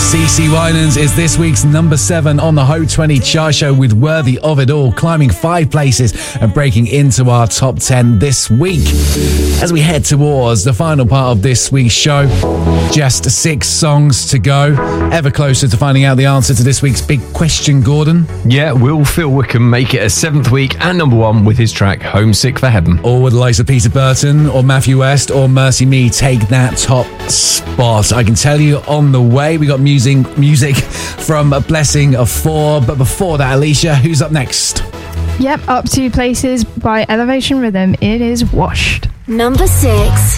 CeCe Winans is this week's number 7 on the Hot 20 chart show with Worthy of It All, climbing 5 places and breaking into our top 10 this week. As we head towards the final part of this week's show, just 6 songs to go. Ever closer to finding out the answer to this week's big question, Gordon. Yeah, will Phil Wickham make it a 7th week and number 1 with his track Homesick for Heaven? Or would the likes of Peter Burton or Matthew West or Mercy Me take that top spot? I can tell you on the way, we got music from A Blessing of 4. But before that, Alicia, who's up next? Yep, up 2 places by Elevation Rhythm. It is Washed. Number 6.